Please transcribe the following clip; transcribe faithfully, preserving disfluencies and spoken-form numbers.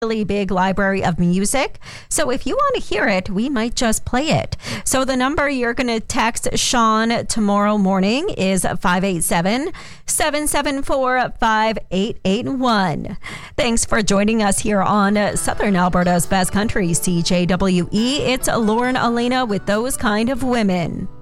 really big library of music. So if you want to hear it, we might just play it. So the number you're going to text Sean tomorrow morning is five eight seven, seven seven four, five eight eight one. Thanks for joining us here on Southern Alberta's Best Country, C J W E. It's Lauren Elena with Those Kind of Women.